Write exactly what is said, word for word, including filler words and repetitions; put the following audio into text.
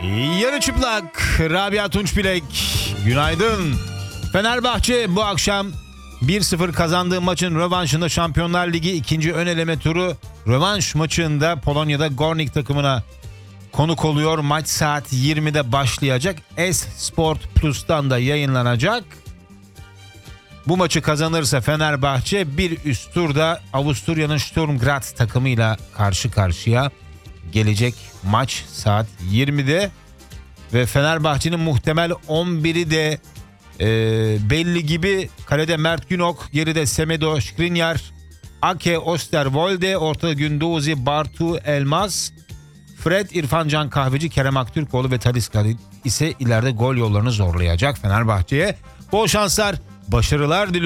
Yarı çıplak Rabia Tunçbilek, günaydın. Fenerbahçe bu akşam bir sıfır kazandığı maçın rövanşında Şampiyonlar Ligi ikinci ön eleme turu rövanş maçında Polonya'da Gornik takımına konuk oluyor. Maç saat yirmide başlayacak. S-Sport Plus'tan da yayınlanacak. Bu maçı kazanırsa Fenerbahçe bir üst turda Avusturya'nın Sturm Graz takımıyla karşı karşıya gelecek. Maç saat yirmide ve Fenerbahçe'nin muhtemel on biri de e, belli gibi. Kalede Mert Günok, geride Semedo Skriniar, Ake Osterwolde, ortada Gündoğzi, Bartu Elmas, Fred, İrfan Can Kahveci, Kerem Aktürkoğlu ve Talisca ise ileride gol yollarını zorlayacak Fenerbahçe'ye. Bol şanslar, başarılar diliyorum.